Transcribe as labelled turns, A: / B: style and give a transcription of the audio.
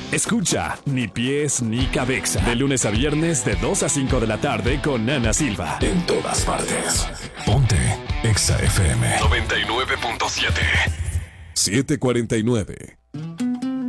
A: Escucha Ni Pies Ni Cabeza. De lunes a viernes de 2 a 5 de la tarde con Ana Silva.
B: En todas partes. Ponte Exa FM 99.7. 7:49.